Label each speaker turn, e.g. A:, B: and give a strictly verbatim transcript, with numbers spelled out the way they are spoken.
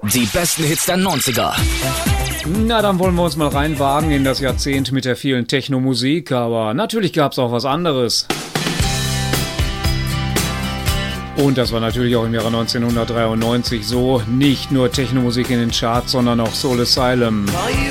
A: Die besten Hits der neunziger.
B: Na, dann wollen wir uns mal reinwagen in das Jahrzehnt mit der vielen Techno-Musik, aber natürlich gab es auch was anderes. Und das war natürlich auch im Jahre neunzehnhundertdreiundneunzig so. Nicht nur Techno-Musik in den Charts, sondern auch Soul Asylum.